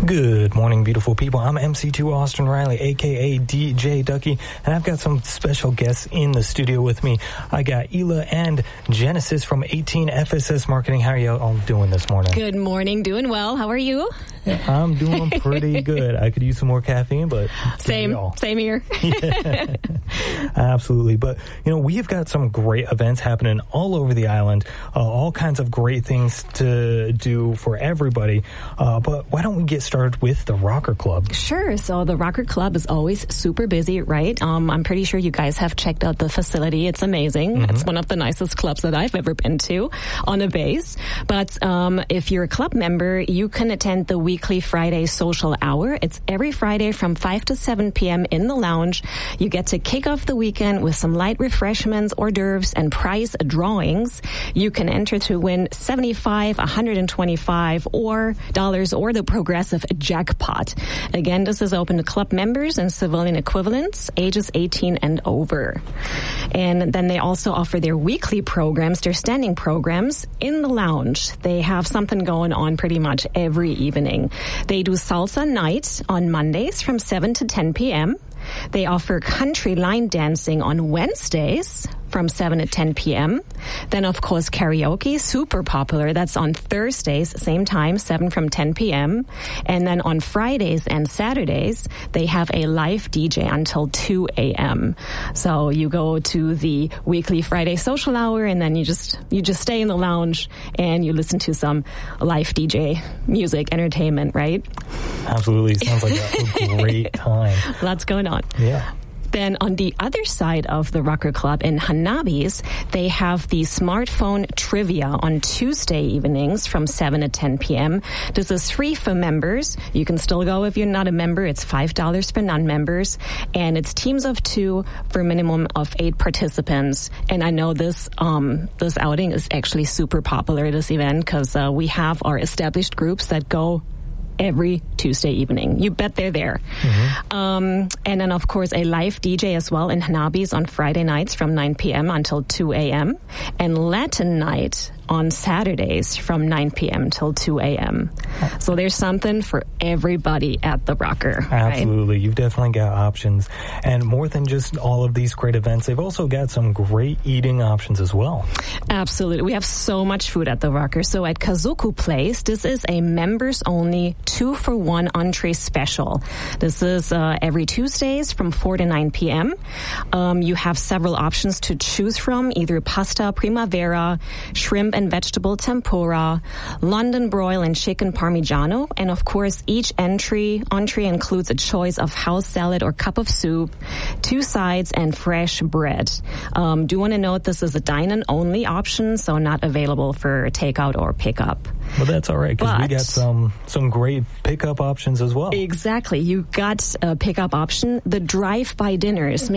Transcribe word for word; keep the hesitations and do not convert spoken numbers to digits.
Good morning, beautiful people. I'm M C two Austin Riley, a k a. D J Ducky, and I've got some special guests in the studio with me. I got Ela and Genesis from eighteen F S S Marketing. How are you all doing this morning? Good morning. Doing well. How are you? Yeah, I'm doing pretty good. I could use some more caffeine, but... Same. Same here. Yeah. Absolutely. But, you know, we've got some great events happening all over the island, uh, all kinds of great things to do for everybody. Uh, but why don't we get started with the Rocker Club? Sure. So the Rocker Club is always super busy, right? Um, I'm pretty sure you guys have checked out the facility. It's amazing. Mm-hmm. It's one of the nicest clubs that I've ever been to on a base. But um, if you're a club member, you can attend the weekly Friday social hour. It's every Friday from five to seven p.m. in the lounge. You get to kick off the weekend with some light refreshments, hors d'oeuvres, and prize drawings. You can enter to win seventy-five dollars, one hundred twenty-five dollars or dollars or the progressive jackpot. Again, this is open to club members and civilian equivalents, ages eighteen and over. And then they also offer their weekly programs, their standing programs in the lounge. They have something going on pretty much every evening. They do salsa night on Mondays from seven to ten p.m. They offer country line dancing on Wednesdays from seven to ten p.m. Then, of course, karaoke, super popular. That's on Thursdays, same time, seven from ten p.m. And then on Fridays and Saturdays, they have a live D J until two a.m. So you go to the weekly Friday social hour, and then you just you just stay in the lounge and you listen to some live D J music, entertainment, right? Absolutely. Sounds like a great time. Lots going on. Yeah. Then on the other side of the Rocker Club in Hanabi's, they have the smartphone trivia on Tuesday evenings from seven to ten p.m. This is free for members. You can still go if you're not a member. It's five dollars for non-members. And it's teams of two for a minimum of eight participants. And I know this um, this outing is actually super popular, this event, because uh, we have our established groups that go every Tuesday evening. You bet they're there. Mm-hmm. Um, and then, of course, a live D J as well in Hanabi's on Friday nights from nine p.m. until two a.m. And Latin night on Saturdays from nine p.m. till two a.m. So there's something for everybody at the Rocker. Absolutely. Right? You've definitely got options. And more than just all of these great events, they've also got some great eating options as well. Absolutely. We have so much food at the Rocker. So at Kazoku Place, this is a members-only two-for-one entree special. This is uh, every Tuesdays from four to nine p.m. Um, you have several options to choose from, either pasta primavera, shrimp and vegetable tempura, London broil and chicken parmigiano, and of course each entry entree includes a choice of house salad or cup of soup, two sides, and fresh bread. Um, do want to note this is a dine-in only option, so not available for takeout or pickup. Well, that's all right, because we got some some great pickup options as well. Exactly. You got a pickup option. The drive-by dinners